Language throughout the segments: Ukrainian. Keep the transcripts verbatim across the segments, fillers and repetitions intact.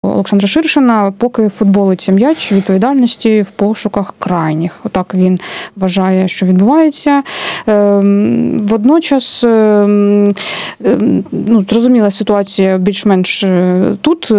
Олександра Ширшина поки футболиться м'яч відповідальності в пошуках крайніх. Отак він вважає, що відбувається. Водночас, ну, зрозуміла ситуація більш-менш тут.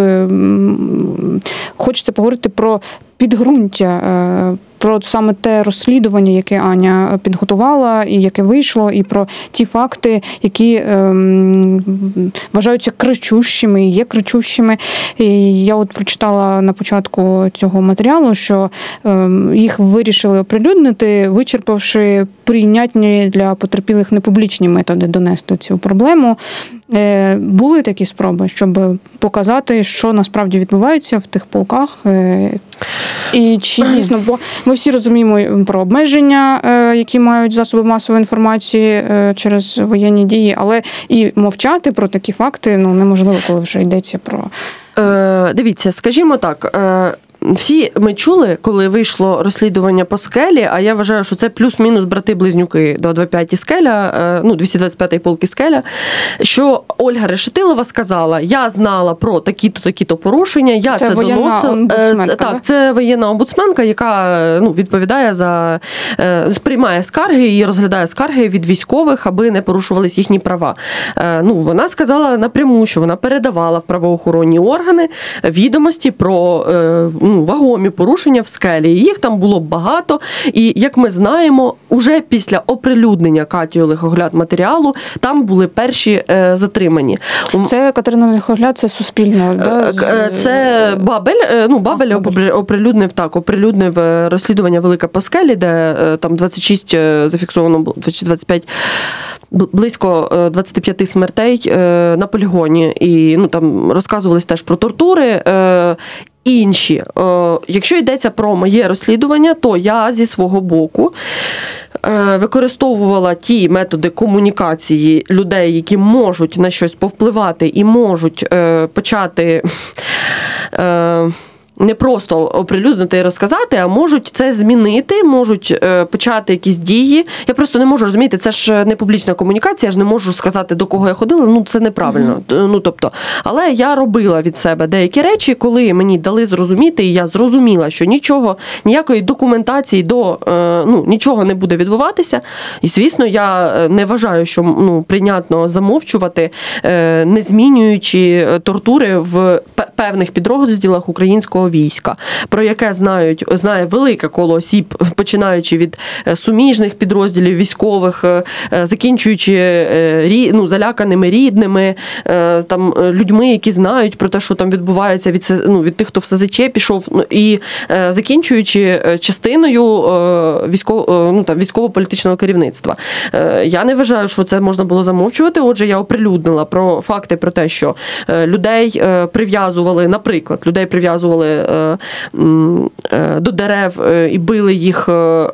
Хочеться поговорити про підґрунтя, про саме те розслідування, яке Аня підготувала і яке вийшло, і про ті факти, які ем, вважаються кричущими, є кричущими. І я от прочитала на початку цього матеріалу, що ем, їх вирішили оприлюднити, вичерпавши прийнятні для потерпілих непублічні методи донести цю проблему. Е, були такі спроби, щоб показати, що насправді відбувається в тих полках. Е, і чи дійсно, бо ми всі розуміємо про обмеження, які мають засоби масової інформації через воєнні дії, але і мовчати про такі факти, ну, неможливо, коли вже йдеться про... Е, дивіться, скажімо так, е... всі ми чули, коли вийшло розслідування по Скелі, а я вважаю, що це плюс-мінус брати-близнюки до двадцять п'ятій Скеля, ну, двісті двадцять п'ятий полк і Скеля, що Ольга Решетилова сказала, я знала про такі-то, такі-то порушення, я це, це доносила. Це, так, це воєнна омбудсменка, яка, ну, відповідає за, сприймає скарги і розглядає скарги від військових, аби не порушувались їхні права. Ну, вона сказала напряму, що вона передавала в правоохоронні органи відомості про ну, вагомі порушення в Скелі. Їх там було багато. І, як ми знаємо, уже після оприлюднення Катєю Лихогляд матеріалу там були перші е, затримані. Це Катерина Лихогляд, це Суспільне, да? Це Бабель, ну, Бабель а, оприлюднив, так, оприлюднив розслідування велике по Скелі, де там двадцять шість зафіксовано було, двадцять п'ять близько двадцять п'ять смертей на полігоні. І, ну, там розказувались теж про тортури. Інші. Якщо йдеться про моє розслідування, то я зі свого боку використовувала ті методи комунікації людей, які можуть на щось повпливати і можуть почати не просто оприлюднити і розказати, а можуть це змінити, можуть е, почати якісь дії. Я просто не можу розуміти, це ж не публічна комунікація, я ж не можу сказати, до кого я ходила, ну це неправильно. Mm-hmm. Ну, тобто, але я робила від себе деякі речі, коли мені дали зрозуміти, і я зрозуміла, що нічого, ніякої документації до, е, ну, нічого не буде відбуватися. І, звісно, я не вважаю, що, ну, прийнятно замовчувати, е, не змінюючи тортури в певних підрозділах українського війська, про яке знають, знає велике коло осіб, починаючи від суміжних підрозділів військових, закінчуючи, ну, заляканими рідними, там, людьми, які знають про те, що там відбувається від, ну, від тих, хто в СЗЧ пішов, і закінчуючи частиною військов, ну, там, військово-політичного керівництва. Я не вважаю, що це можна було замовчувати, отже, я оприлюднила про факти про те, що людей прив'язували, наприклад, людей прив'язували до дерев і били їх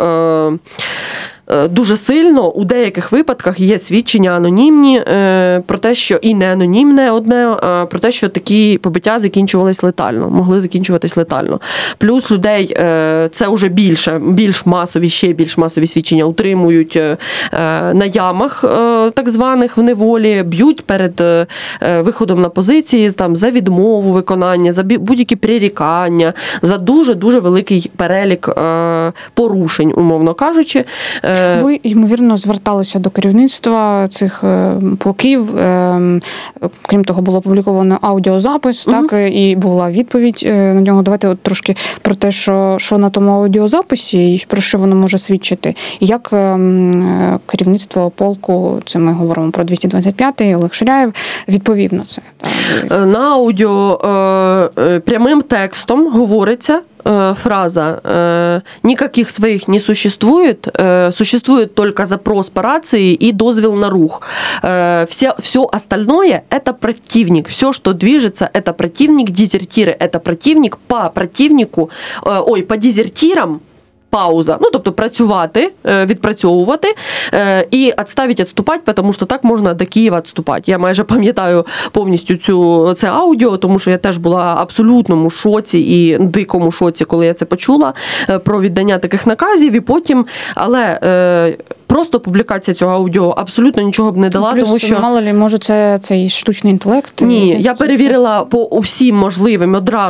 дуже сильно. У деяких випадках є свідчення анонімні про те, що і не анонімне одне, про те, що такі побиття закінчувались летально, могли закінчуватись летально. Плюс людей, це вже більше, більш масові, ще більш масові свідчення утримують на ямах так званих в неволі, б'ють перед виходом на позиції там, за відмову виконання, за будь-які прирікання, за дуже-дуже великий перелік порушень, умовно кажучи. Ви, ймовірно, зверталися до керівництва цих полків. Крім того, було опубліковано аудіозапис, угу. так, і була відповідь на нього. Давайте от трошки про те, що, що на тому аудіозаписі і про що воно може свідчити. Як керівництво полку, це ми говоримо про двісті двадцять п'ятий, Олег Ширяєв, відповів на це. На аудіо прямим текстом говориться фраза «Никаких своих не существует, существует только запрос по рации и дозвел на рух. Все, все остальное – это противник. Все, что движется – это противник. Дезертиры – это противник. По противнику, ой, по дезертирам пауза. Ну, тобто працювати, е, відпрацьовувати е, і відставити, відступати, тому що так можна до Києва відступати. Я майже пам'ятаю повністю цю, це аудіо, тому що я теж була в абсолютному шоці і дикому шоці, коли я це почула, е, про віддання таких наказів, і потім, але е, просто публікація цього аудіо абсолютно нічого б не дала, Плюс, тому що... мало ли, може, це цей штучний інтелект? Ні, я перевірила по усім можливим одразу